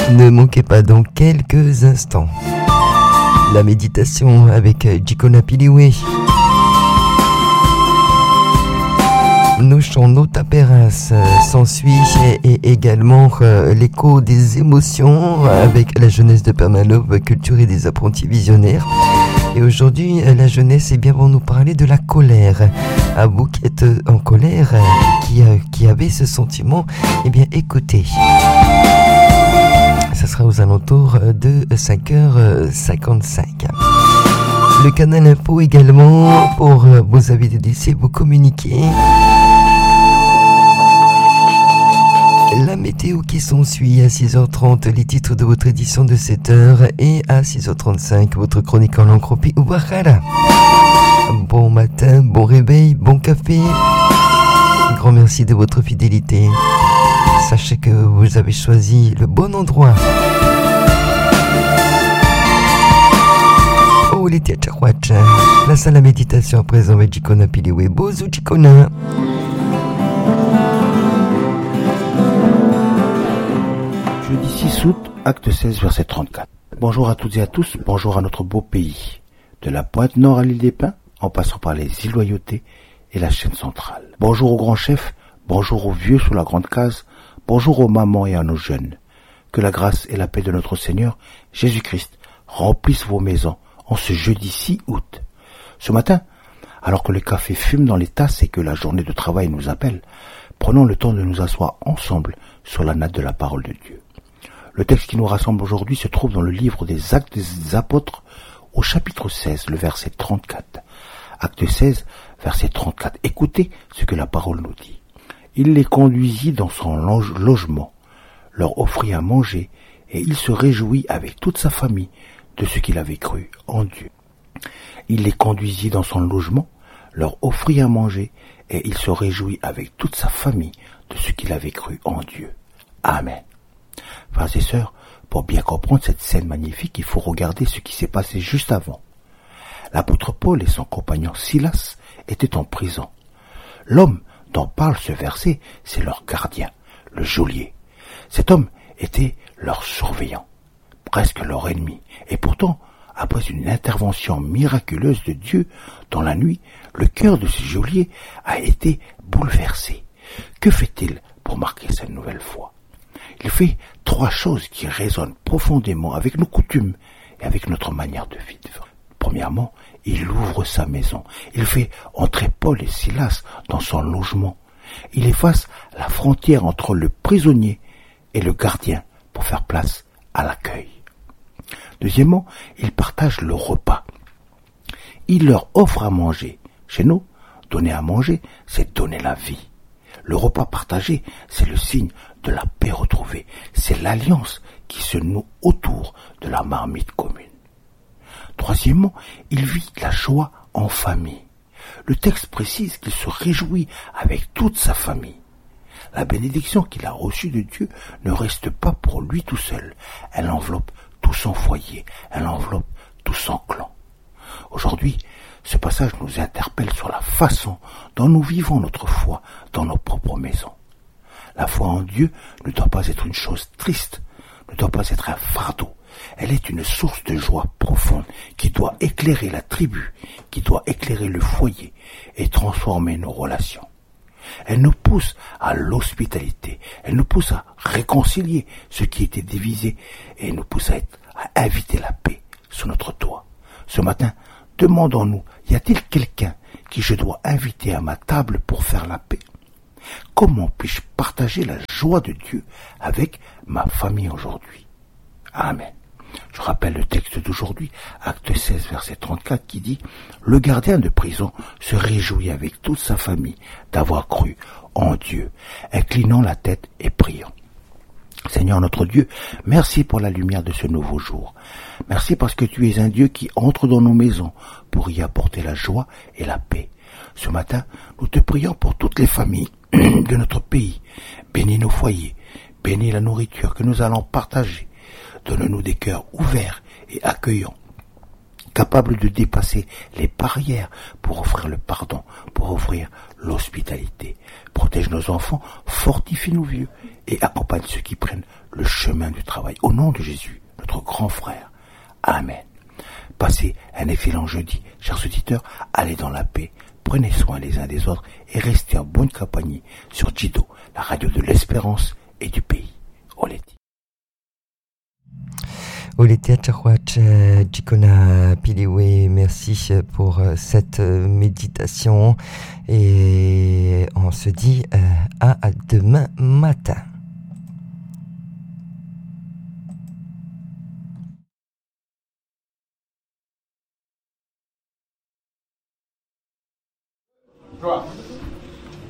Ne manquez pas dans quelques instants la méditation avec Jikona Piliwe. Nos chants, nos taperas s'ensuit et également l'écho des émotions avec la jeunesse de Permalove, culture et des apprentis visionnaires. Et aujourd'hui, la jeunesse vont nous parler de la colère. À vous qui êtes en colère, qui avez ce sentiment, écoutez. Ça sera aux alentours de 5h55. Le canal info également pour vos avis de décès, vous communiquer. La météo qui s'ensuit à 6h30, les titres de votre édition de 7h et à 6h35, votre chronique en langue cropi ou Ouaxara. Bon matin, bon réveil, bon café. Un grand merci de votre fidélité. Sachez que vous avez choisi le bon endroit. Oh les tiachakwacha, place à la méditation à présent avec Jikona Piliwe. Bozu Jikona. Jeudi 6 août, acte 16, verset 34. Bonjour à toutes et à tous, bonjour à notre beau pays. De la pointe nord à l'île des Pins, en passant par les îles Loyauté et la chaîne centrale. Bonjour aux grands chefs, bonjour aux vieux sous la grande case, bonjour aux mamans et à nos jeunes. Que la grâce et la paix de notre Seigneur Jésus-Christ remplissent vos maisons en ce jeudi 6 août. Ce matin, alors que le café fume dans les tasses et que la journée de travail nous appelle, prenons le temps de nous asseoir ensemble sur la natte de la parole de Dieu. Le texte qui nous rassemble aujourd'hui se trouve dans le livre des Actes des Apôtres au chapitre 16, le verset 34. Acte 16, verset 34. Écoutez ce que la parole nous dit. Il les conduisit dans son logement, leur offrit à manger, et il se réjouit avec toute sa famille de ce qu'il avait cru en Dieu. Il les conduisit dans son logement, leur offrit à manger, et il se réjouit avec toute sa famille de ce qu'il avait cru en Dieu. Amen. Frères et sœurs, pour bien comprendre cette scène magnifique, il faut regarder ce qui s'est passé juste avant. L'apôtre Paul et son compagnon Silas étaient en prison. L'homme dont parle ce verset, c'est leur gardien, le geôlier. Cet homme était leur surveillant, presque leur ennemi. Et pourtant, après une intervention miraculeuse de Dieu dans la nuit, le cœur de ce geôlier a été bouleversé. Que fait-il pour marquer cette nouvelle foi? Il fait 3 choses qui résonnent profondément avec nos coutumes et avec notre manière de vivre. Premièrement, il ouvre sa maison. Il fait entrer Paul et Silas dans son logement. Il efface la frontière entre le prisonnier et le gardien pour faire place à l'accueil. Deuxièmement, il partage le repas. Il leur offre à manger. Chez nous, donner à manger, c'est donner la vie. Le repas partagé, c'est le signe de la paix retrouvée. C'est l'alliance qui se noue autour de la marmite commune. Troisièmement, il vit la joie en famille. Le texte précise qu'il se réjouit avec toute sa famille. La bénédiction qu'il a reçue de Dieu ne reste pas pour lui tout seul. Elle enveloppe tout son foyer, elle enveloppe tout son clan. Aujourd'hui, ce passage nous interpelle sur la façon dont nous vivons notre foi dans nos propres maisons. La foi en Dieu ne doit pas être une chose triste, ne doit pas être un fardeau. Elle est une source de joie profonde qui doit éclairer la tribu, qui doit éclairer le foyer et transformer nos relations. Elle nous pousse à l'hospitalité, elle nous pousse à réconcilier ce qui était divisé et nous pousse à inviter la paix sous notre toit. Ce matin, demandons-nous, y a-t-il quelqu'un qui je dois inviter à ma table pour faire la paix? Comment puis-je partager la joie de Dieu avec ma famille aujourd'hui? Amen. Je rappelle le texte d'aujourd'hui, acte 16, verset 34, qui dit « Le gardien de prison se réjouit avec toute sa famille d'avoir cru en Dieu, inclinant la tête et priant. » Seigneur notre Dieu, merci pour la lumière de ce nouveau jour. Merci parce que tu es un Dieu qui entre dans nos maisons pour y apporter la joie et la paix. Ce matin, nous te prions pour toutes les familles de notre pays. Bénis nos foyers, bénis la nourriture que nous allons partager. Donne-nous des cœurs ouverts et accueillants. capable de dépasser les barrières pour offrir le pardon, pour offrir l'hospitalité. Protège nos enfants, fortifie nos vieux et accompagne ceux qui prennent le chemin du travail. Au nom de Jésus, notre grand frère. Amen. Passez un excellent jeudi, chers auditeurs, allez dans la paix, prenez soin les uns des autres et restez en bonne compagnie sur Jido, la radio de l'espérance et du pays. Oleti. Oleti Achawach, Jikona Piliwe, merci pour cette méditation et on se dit à demain matin. Drop.